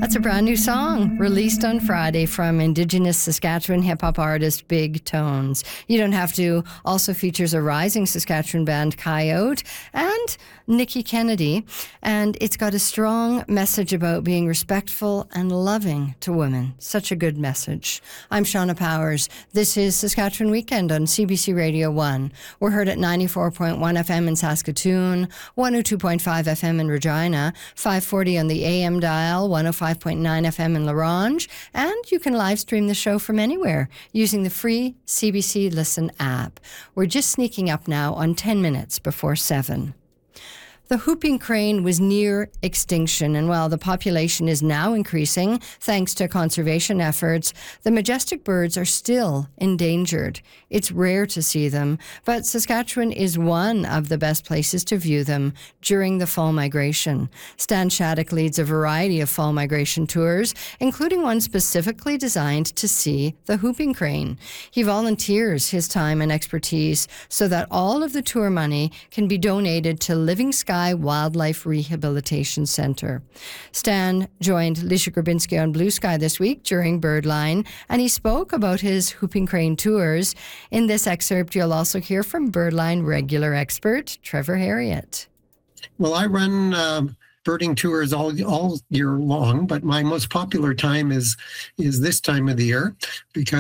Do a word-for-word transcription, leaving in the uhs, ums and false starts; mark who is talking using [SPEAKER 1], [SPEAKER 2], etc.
[SPEAKER 1] That's a brand new song released on Friday from Indigenous Saskatchewan hip-hop artist Big Tones. You Don't Have To also features a rising Saskatchewan band, Coyote, and Nikki Kennedy. And it's got a strong message about being respectful and loving to women. Such a good message. I'm Shauna Powers. This is Saskatchewan Weekend on C B C Radio one. We're heard at ninety-four point one F M in Saskatoon, one oh two point five F M in Regina, five forty on the A M dial, one oh five point nine F M in La Ronge, and you can live stream the show from anywhere using the free C B C Listen app. We're just sneaking up now on ten minutes before seven. The whooping crane was near extinction, and while the population is now increasing thanks to conservation efforts, the majestic birds are still endangered. It's rare to see them, but Saskatchewan is one of the best places to view them during the fall migration. Stan Shattuck leads a variety of fall migration tours, including one specifically designed to see the whooping crane. He volunteers his time and expertise so that all of the tour money can be donated to Living Sky Wildlife Rehabilitation Centre. Stan joined Lisha Grabinski on Blue Sky this week during Birdline, and he spoke about his whooping crane tours. In this excerpt, you'll also hear from Birdline regular expert Trevor Harriott.
[SPEAKER 2] Well, I run uh, birding tours all all year long, but my most popular time is is this time of the year because